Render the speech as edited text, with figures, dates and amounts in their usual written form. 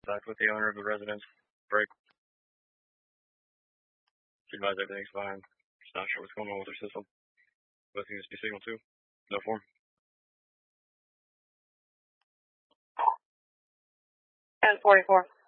Talked with the owner of the residence. Break. She advised everything's fine. She's not sure what's going on with her system. Both USB signal 2. No form. 1044.